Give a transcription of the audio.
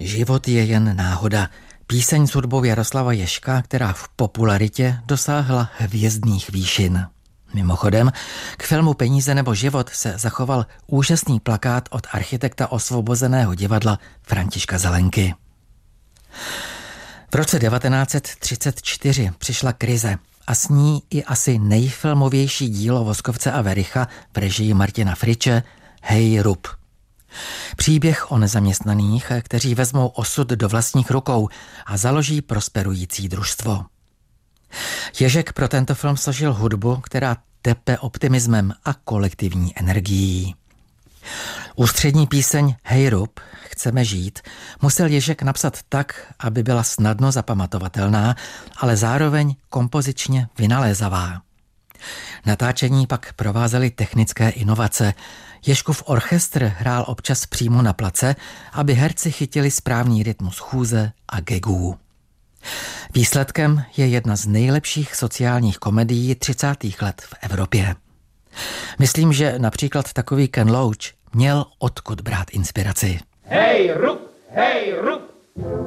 Život je jen náhoda. Píseň s hudbou Jaroslava Ježka, která v popularitě dosáhla hvězdných výšin. Mimochodem, k filmu Peníze nebo život se zachoval úžasný plakát od architekta Osvobozeného divadla Františka Zelenky. V roce 1934 přišla krize a s ní i asi nejfilmovější dílo Voskovce a Vericha v režii Martina Friče Hej Rub. Příběh o nezaměstnaných, kteří vezmou osud do vlastních rukou a založí prosperující družstvo. Ježek pro tento film složil hudbu, která tepe optimismem a kolektivní energií. Ústřední píseň Hej Rub, chceme žít, musel Ježek napsat tak, aby byla snadno zapamatovatelná, ale zároveň kompozičně vynalézavá. Natáčení pak provázely technické inovace. Ježkův orchestr hrál občas přímo na place, aby herci chytili správný rytmus chůze a gegů. Výsledkem je jedna z nejlepších sociálních komedií 30. let v Evropě. Myslím, že například takový Ken Loach měl odkud brát inspiraci. Hej Rub, hej Rub!